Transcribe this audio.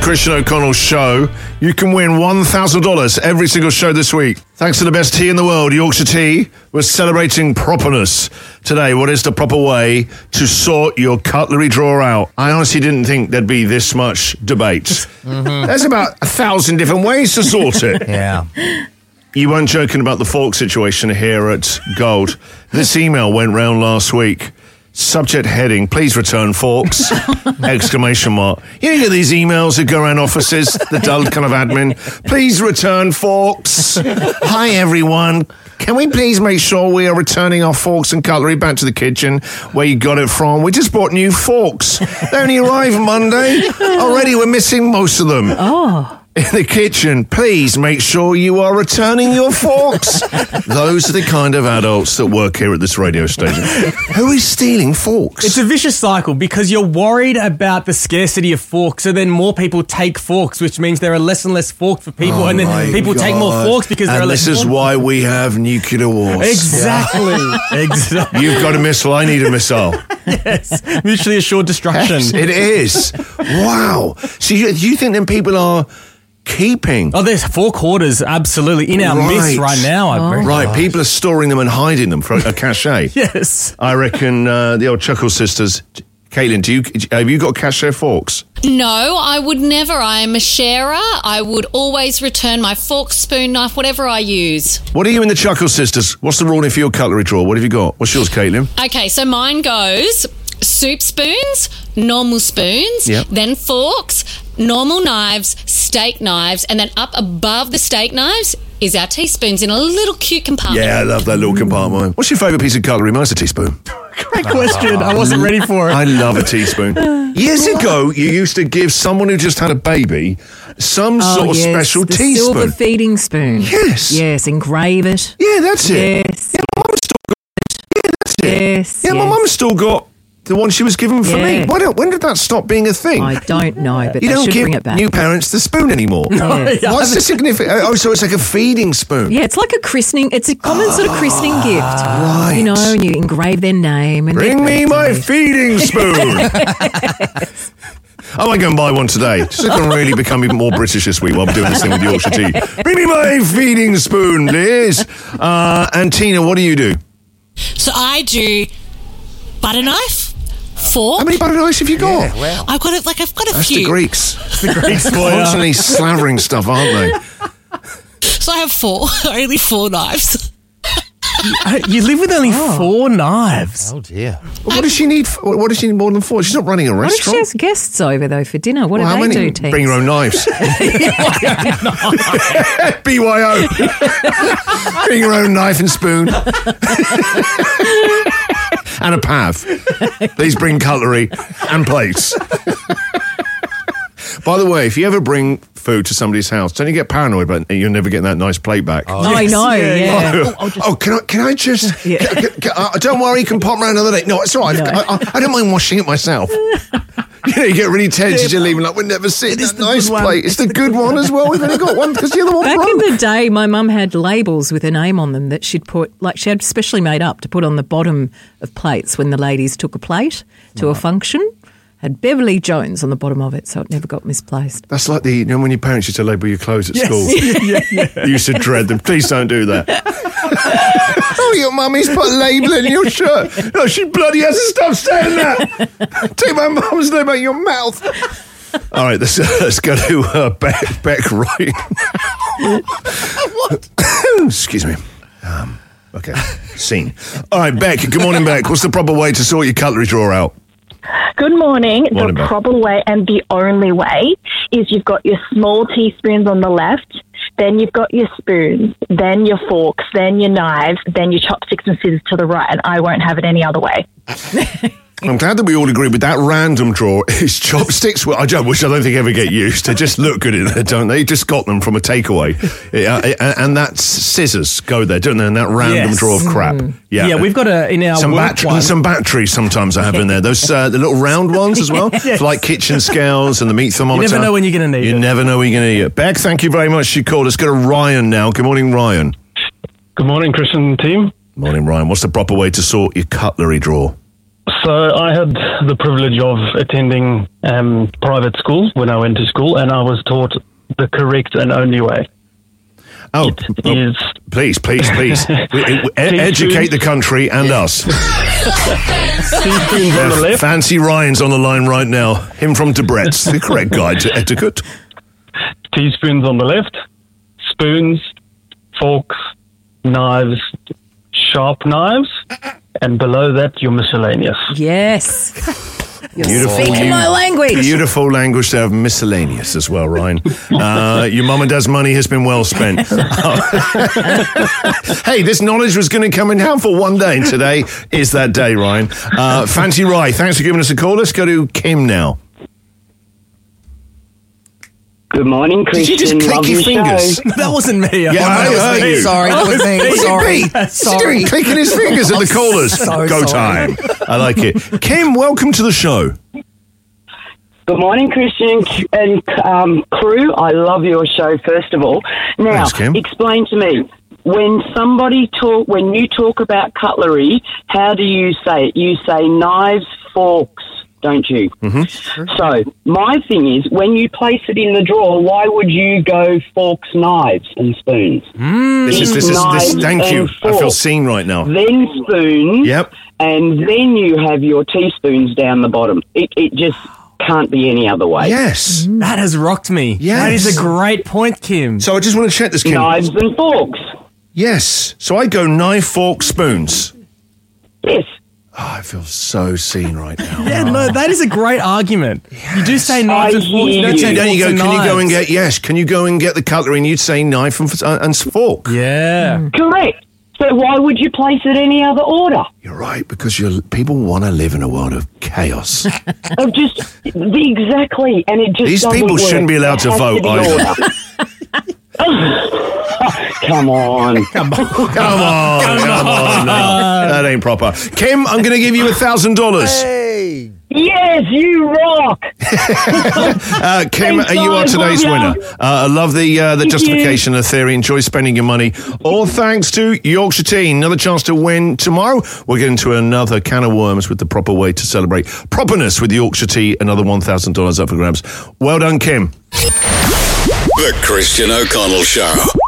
Christian O'Connell Show. You can win $1,000 every single show this week. Thanks to the best tea in the world, Yorkshire Tea. We're celebrating properness today. What is the proper way to sort your cutlery drawer out? I honestly didn't think there'd be this much debate. There's about 1,000 different ways to sort it. Yeah. You weren't joking about the fork situation here at Gold. This email went round last week. Subject heading, please return forks, exclamation mark. You get these emails that go around offices, the dull kind of admin. Please return forks. Hi, everyone. Can we please make sure we are returning our forks and cutlery back to the kitchen where you got it from? We just bought new forks. They only arrived Monday. Already we're missing most of them. Oh. In the kitchen, please make sure you are returning your forks. Those are the kind of adults that work here at this radio station. Who is stealing forks? It's a vicious cycle because you're worried about the scarcity of forks, so then more people take forks, which means there are less and less forks for people, and then people take more forks because there are less. And this is why we have nuclear wars. Exactly. Exactly. You've got a missile, I need a missile. Yes. Mutually assured destruction. Yes, it is. Wow. So you think then people are keeping? Oh, there's fork hoarders, absolutely, in our midst right now. Right, people are storing them and hiding them for a cachet. Yes. I reckon the old Chuckle sisters. Caitlin, have you got cachet forks? No, I would never. I am a sharer. I would always return my fork, spoon, knife, whatever I use. What are you in the Chuckle sisters? What's the ruling for your cutlery drawer? What have you got? What's yours, Caitlin? Okay, so mine goes soup spoons, normal spoons, then forks, normal knives, steak knives, and then up above the steak knives is our teaspoons in a little cute compartment. Yeah, I love that little compartment. What's your favourite piece of cutlery? Mine's a teaspoon. Great question. I wasn't ready for it. I love a teaspoon. Years ago, you used to give someone who just had a baby some sort of special the teaspoon. Silver feeding spoon. Yes. Yes, engrave it. Yeah, that's it. Yes. Yeah, my mum's still got it. Yeah, that's it. Yes. Yeah, my mum's still got the one she was given for me. When did that stop being a thing? I don't know, but you they don't should give bring it back. new parents the spoon anymore. Yes. What's the significance? Oh, so it's like a feeding spoon. Yeah, it's like a christening. It's a common sort of christening gift. Right. You know, and you engrave their name. And Bring me my feeding spoon. I might go and buy one today. Just so I can really become even more British this week while I'm doing this thing with Yorkshire Tea. Bring me my feeding spoon, Liz. And Tina, what do you do? So I do butter knife, fork. How many butter knives have you got? Yeah, well. I've got a That's few. the Greeks. The Greeks Constantly slavering stuff, aren't they? So I have only four knives. You live with only 4 knives. Oh, dear. What does she need? What does she need more than 4? She's not running a What if she restaurant. has guests over, though, for dinner? What How do they many? do, Tex? Bring your own knives. BYO. Bring your own knife and spoon. And a pav. Please bring cutlery and plates. By the way, if you ever bring food to somebody's house, don't you get paranoid about you'll never get that nice plate back? Oh, I know, yeah. Can I just... don't worry, you can pop round another day. No, it's all right. I don't mind washing it myself. You get really tense as you're leaving, like, we'll never see that nice plate. It's the good one as well. We've only got one because the other one Back broke. in the day, my mum had labels with her name on them that she'd put, like she had specially made up to put on the bottom of plates when the ladies took a plate to a function. Had Beverly Jones on the bottom of it, so it never got misplaced. That's like when your parents used to label your clothes at school. You used to dread them. Please don't do that. Oh, your mummy's put a label in your shirt. Oh, she bloody has to stop saying that. Take my mum's name out of your mouth. All right, let's go to Beck right now. What? Excuse me. Okay, scene. All right, Beck, good morning, Beck. What's the proper way to sort your cutlery drawer out? Good morning. Morning, the Beth. proper way and the only way is you've got your small teaspoons on the left, then you've got your spoons, then your forks, then your knives, then your chopsticks and scissors to the right, and I won't have it any other way. I'm glad that we all agree with that random drawer is chopsticks, which I don't think ever get used. They just look good in there, don't they? You just got them from a takeaway. And that's scissors go there, don't they? And that random drawer of crap. Yeah, we've got in our some batteries sometimes I have in there. Those the little round ones as well, for like kitchen scales and the meat thermometer. You never know when you're going to need it. You never know when you're going to need it. Beck, thank you very much. You called. Let's go to Ryan now. Good morning, Ryan. Good morning, Chris and team. Morning, Ryan. What's the proper way to sort your cutlery drawer? So I had the privilege of attending private school when I went to school, and I was taught the correct and only way. Please. Educate the country and us. Teaspoons on the left. Fancy Ryan's on the line right now. Him from Debrett's, the correct guide to etiquette. Teaspoons on the left. Spoons, forks, knives, sharp knives, and below that, your miscellaneous. Yes. You're Beautiful. speaking my language. Beautiful language to have miscellaneous as well, Ryan. Your mum and dad's money has been well spent. Hey, this knowledge was going to come in handy one day, and today is that day, Ryan. Fancy Rye, thanks for giving us a call. Let's go to Kim now. Good morning, Christian. Did you just click your fingers? That wasn't me. Yeah, I heard you. Sorry, that was me. Sorry. Clicking his fingers at the callers. So Go sorry. time. I like it. Kim, welcome to the show. Good morning, Christian and crew. I love your show, first of all. Now, Thanks, Kim. explain to me, when you talk about cutlery, how do you say it? You say knives, forks, don't you? Mm-hmm. So, my thing is, when you place it in the drawer, why would you go forks, knives, and spoons? This is thank you. I feel forks, seen right now. then spoons, Yep. and then you have your teaspoons down the bottom. It just can't be any other way. Yes. That has rocked me. Yes. That is a great point, Kim. So I just want to check this, Kim. Knives and forks. Yes. So I go knife, fork, spoons. Yes. Oh, I feel so seen right now. Yeah, no, that is a great argument. You do say knives and forks. You don't say Don't you go, forks and can you go and knives. can you go and get the cutlery, and you'd say knife and fork. Yeah. Correct. So why would you place it any other order? You're right, because people want to live in a world of chaos. Exactly, and it just These doesn't people work. shouldn't be allowed to It has vote be either. order. Come on. Come on. No, that ain't proper. Kim, I'm going to give you $1,000. Hey. Yes, you rock. Kim, Thanks, you are guys. today's Love winner. I love the justification of the theory. Enjoy spending your money. All thanks to Yorkshire Tea. Another chance to win tomorrow. We'll get into another can of worms with the proper way to celebrate properness with Yorkshire Tea. Another $1,000 up for grabs. Well done, Kim. The Christian O'Connell Show.